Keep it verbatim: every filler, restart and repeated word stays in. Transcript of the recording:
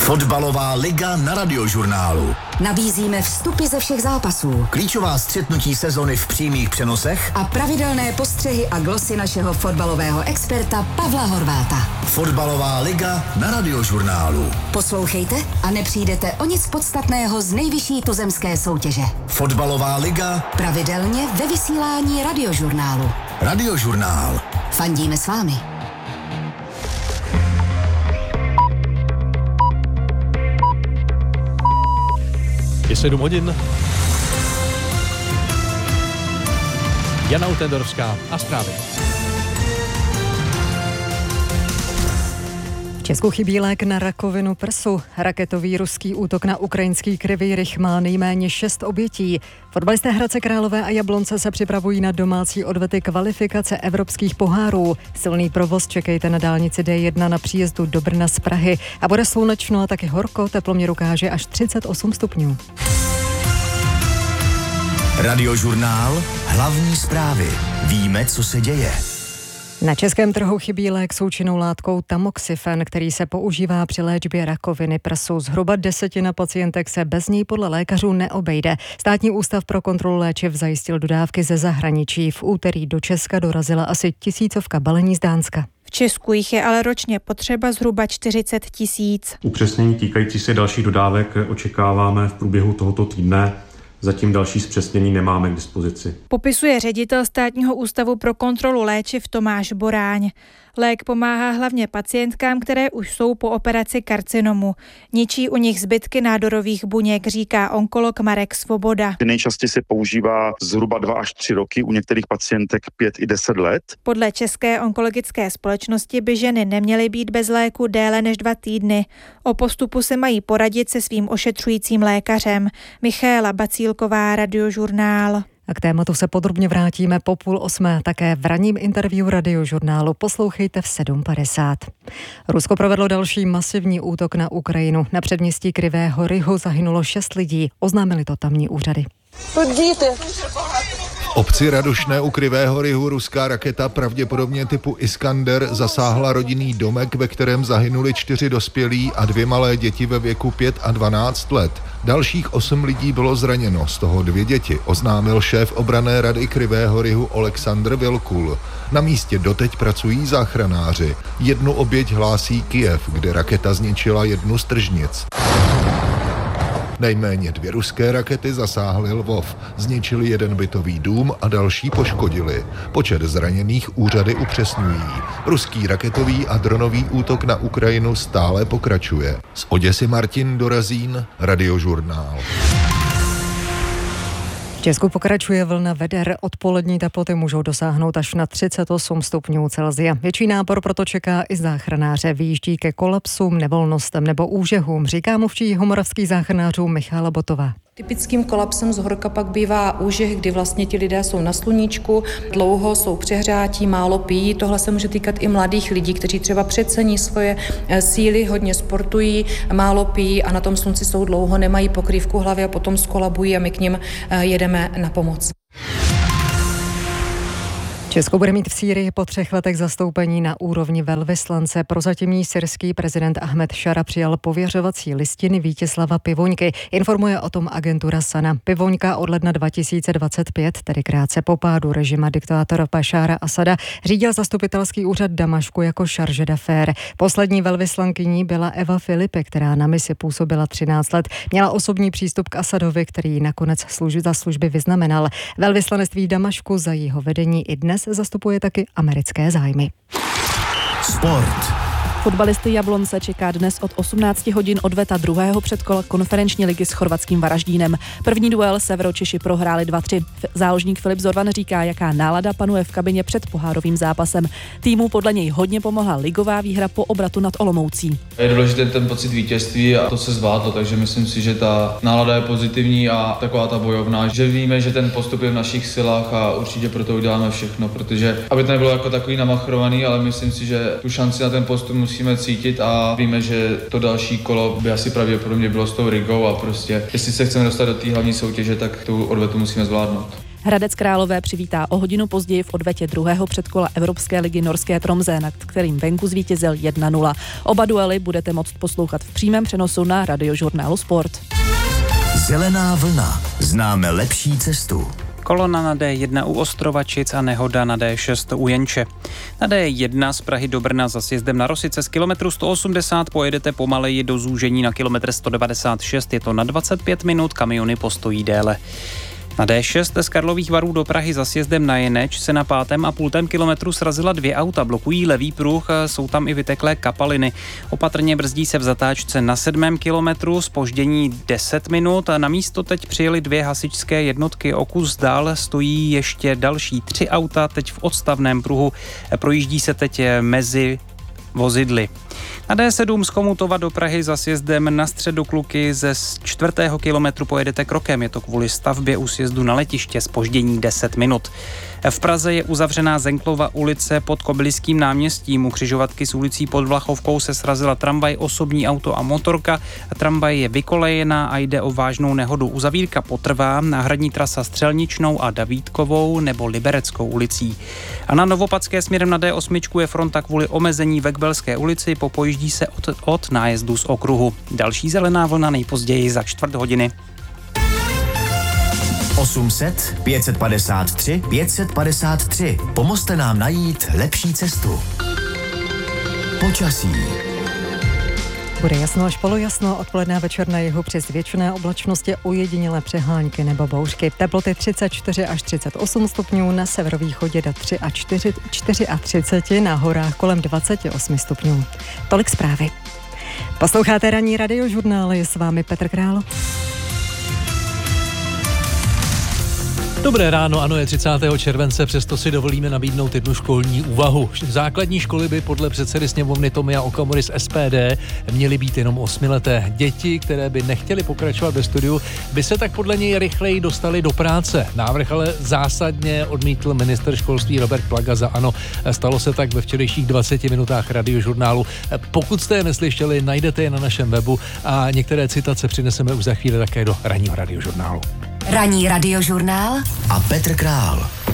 Fotbalová liga na Radiožurnálu. Nabízíme vstupy ze všech zápasů, Klíčová střetnutí sezony v přímých přenosech a pravidelné postřehy a glosy našeho fotbalového experta Pavla Horváta. Fotbalová liga na Radiožurnálu. Poslouchejte a nepřijdete o nic podstatného z nejvyšší tuzemské soutěže. Fotbalová liga pravidelně ve vysílání Radiožurnálu. Radiožurnál. Fandíme s vámi. Je sedm hodin. Jana Utendorovská a zprávy. V Česku chybí lék na rakovinu prsu. Raketový ruský útok na ukrajinský Kryvý Rih má nejméně šest obětí. Fotbalisté Hradce Králové a Jablonce se připravují na domácí odvety kvalifikace evropských pohárů. Silný provoz čekejte na dálnici D jedna na příjezdu do Brna z Prahy. A bude slunečno a taky horko, teploměr ukáže až třicet osm stupňů. Radiožurnál. Hlavní zprávy. Víme, co se děje. Na českém trhu chybí lék s účinnou látkou tamoxifen, který se používá při léčbě rakoviny prsu. Zhruba desetina pacientek se bez něj podle lékařů neobejde. Státní ústav pro kontrolu léčiv zajistil dodávky ze zahraničí. V úterý do Česka dorazila asi tisícovka balení z Dánska. V Česku jich je ale ročně potřeba zhruba čtyřicet tisíc. Upřesnění týkající se dalších dodávek očekáváme v průběhu tohoto týdne. Zatím další zpřesnění nemáme k dispozici. Popisuje ředitel Státního ústavu pro kontrolu léčiv Tomáš Boráň. Lék pomáhá hlavně pacientkám, které už jsou po operaci karcinomu. Ničí u nich zbytky nádorových buněk, říká onkolog Marek Svoboda. Nejčastěji se používá zhruba dva až tři roky, u některých pacientek pět i deset let. Podle České onkologické společnosti by ženy neměly být bez léku déle než dva týdny. O postupu se mají poradit se svým ošetřujícím lékařem. Michaela Bacílková, Radiožurnál. A k tématu se podrobně vrátíme po půl osmé, také v ranním interview Radiožurnálu. Poslouchejte v sedm padesát. Rusko provedlo další masivní útok na Ukrajinu. Na předměstí Kryvého Rihu zahynulo šest lidí, oznámili to tamní úřady. V obci Radošné u Kryvého Rihu ruská raketa pravděpodobně typu Iskander zasáhla rodinný domek, ve kterém zahynuli čtyři dospělí a dvě malé děti ve věku pět a dvanáct let. Dalších osm lidí bylo zraněno, z toho dvě děti, oznámil šéf obranné rady Kryvého Rihu Oleksandr Vilkul. Na místě doteď pracují záchranáři. Jednu oběť hlásí Kyjev, kde raketa zničila jednu z tržnic. Nejméně dvě ruské rakety zasáhly Lvov, zničili jeden bytový dům a další poškodili. Počet zraněných úřady upřesňují. Ruský raketový a dronový útok na Ukrajinu stále pokračuje. Z Oděsy Martin Dorazín, Radiožurnál. V Česku pokračuje vlna veder. Odpolední teploty můžou dosáhnout až na třicet osm stupňů Celsia. Větší nápor proto čeká i záchranáře. Vyjíždí ke kolapsům, nevolnostem nebo úžehům, říká mluvčí jihomoravských záchranářů Michála Botová. Typickým kolapsem z horka pak bývá úžeh, kdy vlastně ti lidé jsou na sluníčku, dlouho jsou přehřátí, málo pijí. Tohle se může týkat i mladých lidí, kteří třeba přecení svoje síly, hodně sportují, málo pijí a na tom slunci jsou dlouho, nemají pokrývku hlavy a potom skolabují a my k nim jedeme na pomoc. Česko bude mít v Sýrii po třech letech zastoupení na úrovni velvyslance. Prozatímní syrský prezident Ahmed Šara přijal pověřovací listiny Vítězslava Pivoňky. Informuje o tom agentura Sana. Pivoňka od ledna dva tisíce dvacet pět, tedy krátce po pádu režima diktátora Bašára Asada, řídil zastupitelský úřad Damašku jako charge d'affaires. Poslední velvyslankyní byla Eva Filipe, která na misi působila třináct let. Měla osobní přístup k Asadovi, který nakonec služ- za služby vyznamenal. Velvyslanectví Damašku za jeho vedení i dnes zastupuje taky americké zájmy. Sport. Fotbalisty Jablonce čeká dnes od osmnácti hodin odveta druhého předkola konferenční ligy s chorvatským Varaždínem. První duel Severočeši prohráli dva tři. Záložník Filip Zorvan říká, jaká nálada panuje v kabině před pohárovým zápasem. Týmu podle něj hodně pomohla ligová výhra po obratu nad Olomoucí. Je důležitý ten pocit vítězství a to se zvládlo, takže myslím si, že ta nálada je pozitivní a taková ta bojovná, že víme, že ten postup je v našich silách a určitě pro to uděláme všechno, protože aby to nebylo jako takový namachrovaný, ale myslím si, že tu šanci na ten postup musí musíme cítit a víme, že to další kolo by asi pravděpodobně bylo s tou Rigou a prostě, jestli se chceme dostat do té hlavní soutěže, tak tu odvetu musíme zvládnout. Hradec Králové přivítá o hodinu později v odvetě druhého předkola Evropské ligy Norské Tromsø, nad kterým venku zvítězil jedna nula. Oba duely budete moct poslouchat v přímém přenosu na Radiožurnálu Sport. Zelená vlna. Známe lepší cestu. Kolona na D jedna u Ostrovačic a nehoda na D šest u Jenče. Na D jedna z Prahy do Brna za sjezdem na Rosice z kilometru sto osmdesát pojedete pomaleji do zúžení na kilometr sto devadesát šest. Je to na dvacet pět minut, kamiony postojí déle. Na D šest z Karlových Varů do Prahy za sjezdem na Jeneč se na pátém a půltém kilometru srazila dvě auta, blokují levý pruh, jsou tam i vyteklé kapaliny. Opatrně brzdí se v zatáčce na sedmém kilometru, zpoždění deset minut a na místo teď přijeli dvě hasičské jednotky. O kus dál stojí ještě další tři auta, teď v odstavném pruhu. Projíždí se teď mezi vozidly. Na D sedm z Chomutova do Prahy za sjezdem na Středokluky ze čtvrtého kilometru pojedete krokem. Je to kvůli stavbě u sjezdu na letiště, zpoždění deset minut. V Praze je uzavřená Zenklova ulice pod Kobyliským náměstím. U křižovatky s ulicí pod Vlachovkou se srazila tramvaj, osobní auto a motorka. Tramvaj je vykolejená a jde o vážnou nehodu. Uzavírka potrvá, náhradní trasa Střelničnou a Davídkovou nebo Libereckou ulicí. A na Novopadské směrem na D osm je fronta kvůli omezení ve Kbelské ulici, popojíždí se od, od nájezdu z okruhu. Další zelená vlna nejpozději za čtvrt hodiny. osm set, pět set padesát tři, pět set padesát tři. Pomozte nám najít lepší cestu. Počasí. Bude jasno až polojasno, odpoledne a večer na jihu přes většiné oblačnosti ojedinělé přehánky nebo bouřky. Teploty třicet čtyři až třicet osm stupňů, na severovýchodě do třicet čtyři a třicet, na horách kolem dvacet osm stupňů. Tolik zprávy. Posloucháte ranní Radiožurnál, je s vámi Petr Král. Dobré ráno, ano, je třicátého července, přesto si dovolíme nabídnout jednu školní úvahu. Základní školy by podle předsedy sněmovny Tomia Okamury z S P D měly být jenom osmileté. Děti, které by nechtěly pokračovat ve studiu, by se tak podle něj rychleji dostali do práce. Návrh ale zásadně odmítl ministr školství Robert Plaga za ANO. Stalo se tak ve včerejších dvaceti minutách Radiožurnálu. Pokud jste je neslyšeli, najdete je na našem webu a některé citace přineseme už za chvíli také do ranního Radiožurnálu. Ranní Radiožurnál a Petr Král.